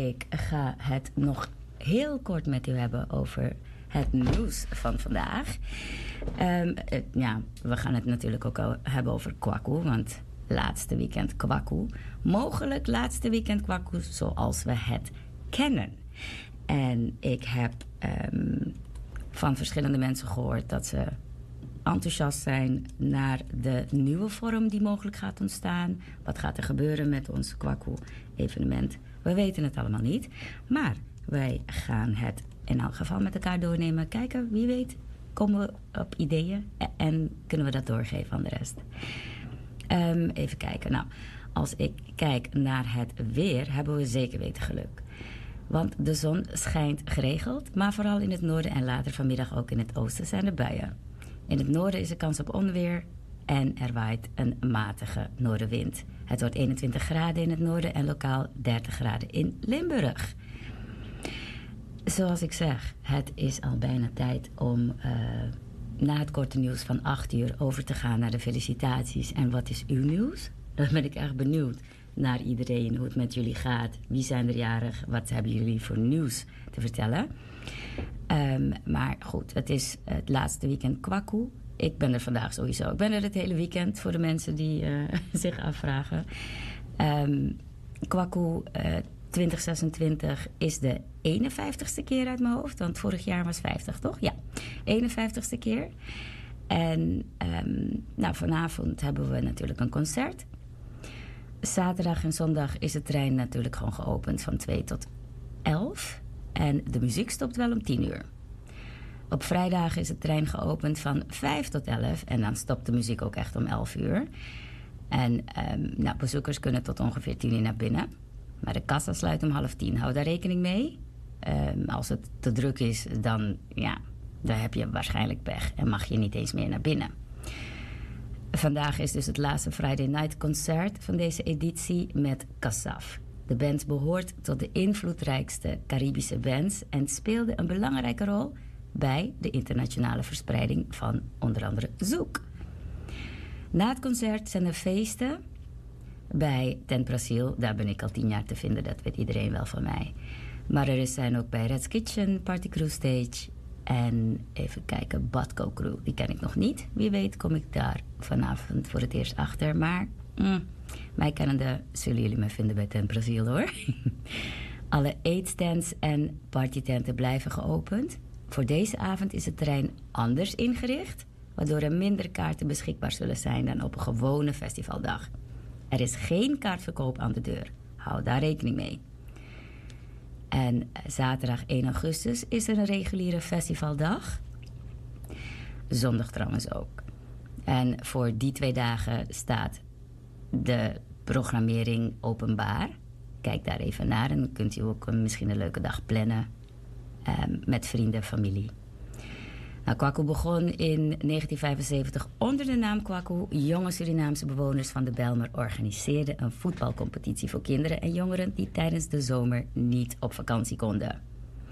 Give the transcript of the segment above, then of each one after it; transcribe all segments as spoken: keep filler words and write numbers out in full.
ik ga het nog heel kort met u hebben over het nieuws van vandaag. Um, het, ja, we gaan het natuurlijk ook al hebben over Kwaku, want laatste weekend Kwaku. Mogelijk laatste weekend Kwaku zoals we het kennen. En ik heb um, van verschillende mensen gehoord dat ze enthousiast zijn naar de nieuwe vorm die mogelijk gaat ontstaan. Wat gaat er gebeuren met ons Kwaku-evenement? We weten het allemaal niet. Maar wij gaan het in elk geval met elkaar doornemen. Kijken, wie weet, komen we op ideeën en kunnen we dat doorgeven aan de rest. Um, even kijken. Nou, als ik kijk naar het weer, hebben we zeker weten geluk. Want de zon schijnt geregeld, maar vooral in het noorden en later vanmiddag ook in het oosten zijn er buien. In het noorden is er kans op onweer en er waait een matige noordenwind. Het wordt eenentwintig graden in het noorden en lokaal dertig graden in Limburg. Zoals ik zeg, het is al bijna tijd om uh, na het korte nieuws van acht uur over te gaan naar de felicitaties. En wat is uw nieuws? Dan ben ik echt benieuwd naar iedereen, hoe het met jullie gaat. Wie zijn er jarig? Wat hebben jullie voor nieuws te vertellen? Um, maar goed, het is het laatste weekend Kwaku. Ik ben er vandaag sowieso. Ik ben er het hele weekend voor de mensen die uh, zich afvragen. Um, Kwaku uh, twintig zesentwintig is de eenenvijftigste keer uit mijn hoofd. Want vorig jaar was vijftig, toch? Ja, eenenvijftigste keer. En um, nou, vanavond hebben we natuurlijk een concert. Zaterdag en zondag is het trein natuurlijk gewoon geopend van twee tot elf. En de muziek stopt wel om tien uur. Op vrijdag is het trein geopend van vijf tot elf. En dan stopt de muziek ook echt om elf uur. En um, nou, bezoekers kunnen tot ongeveer tien uur naar binnen. Maar de kassa sluit om half tien. Hou daar rekening mee. Um, als het te druk is, dan, ja, dan heb je waarschijnlijk pech. En mag je niet eens meer naar binnen. Vandaag is dus het laatste Friday Night Concert van deze editie met Kasaf. De band behoort tot de invloedrijkste Caribische bands en speelde een belangrijke rol bij de internationale verspreiding van onder andere Zouk. Na het concert zijn er feesten bij Tent Brazil. Daar ben ik al tien jaar te vinden, dat weet iedereen wel van mij. Maar er zijn ook bij Red's Kitchen, Party Crew Stage en even kijken, Badco Crew. Die ken ik nog niet. Wie weet kom ik daar vanavond voor het eerst achter, maar mm, mij kennende zullen jullie me vinden bij Tent Brazil, hoor. Alle eetstands en partytenten blijven geopend. Voor deze avond is het terrein anders ingericht, waardoor er minder kaarten beschikbaar zullen zijn dan op een gewone festivaldag. Er is geen kaartverkoop aan de deur. Hou daar rekening mee. En zaterdag één augustus is er een reguliere festivaldag. Zondag trouwens ook. En voor die twee dagen staat de programmering openbaar. Kijk daar even naar en dan kunt u ook een, misschien een leuke dag plannen um, met vrienden en familie. Nou, Kwaku begon in negentien vijfenzeventig onder de naam Kwaku. Jonge Surinaamse bewoners van de Bijlmer organiseerden een voetbalcompetitie voor kinderen en jongeren die tijdens de zomer niet op vakantie konden.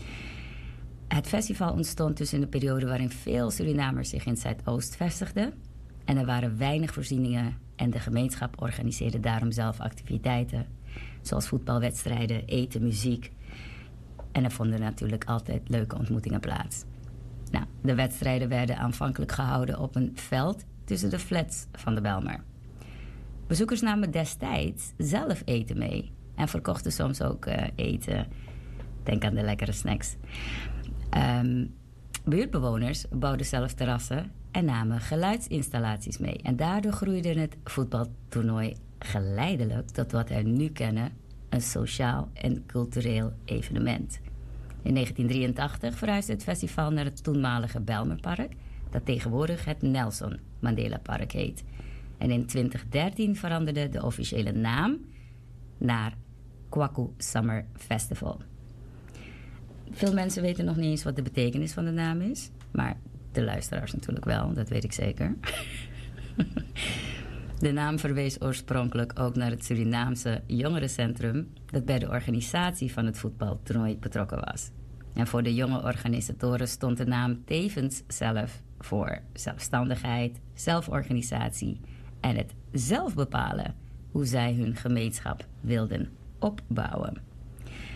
Het festival ontstond dus in de periode waarin veel Surinamers zich in het Zuidoost vestigden. En er waren weinig voorzieningen en de gemeenschap organiseerde daarom zelf activiteiten. Zoals voetbalwedstrijden, eten, muziek. En er vonden natuurlijk altijd leuke ontmoetingen plaats. Nou, de wedstrijden werden aanvankelijk gehouden op een veld tussen de flats van de Bijlmer. Bezoekers namen destijds zelf eten mee en verkochten soms ook uh, eten. Denk aan de lekkere snacks. Um, buurtbewoners bouwden zelf terrassen en namen geluidsinstallaties mee. En daardoor groeide het voetbaltoernooi geleidelijk tot wat we nu kennen, een sociaal en cultureel evenement. In negentien drieëntachtig verhuisde het festival naar het toenmalige Bijlmerpark, dat tegenwoordig het Nelson Mandela Park heet. En in twintig dertien veranderde de officiële naam naar Kwaku Summer Festival. Veel mensen weten nog niet eens wat de betekenis van de naam is, maar de luisteraars natuurlijk wel, dat weet ik zeker. De naam verwees oorspronkelijk ook naar het Surinaamse jongerencentrum dat bij de organisatie van het voetbaltoernooi betrokken was. En voor de jonge organisatoren stond de naam tevens zelf voor zelfstandigheid, zelforganisatie en het zelf bepalen hoe zij hun gemeenschap wilden opbouwen.